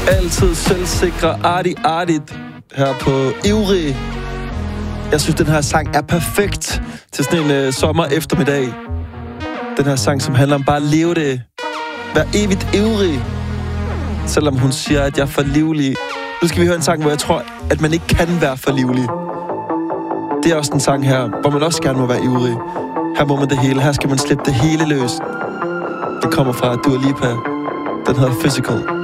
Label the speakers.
Speaker 1: Altid selvsikre, artigt her på Ivrig. Jeg synes, den her sang er perfekt til sådan en sommer eftermiddag. Den her sang, som handler om bare at leve det. Vær evigt ivrig. Selvom hun siger, at jeg er for livlig. Nu skal vi høre en sang, hvor jeg tror, at man ikke kan være for livlig. Det er også en sang her, hvor man også gerne må være ivrig. Her må man det hele. Her skal man slippe det hele løs. Det kommer fra Dua Lipa. Den hedder Physical.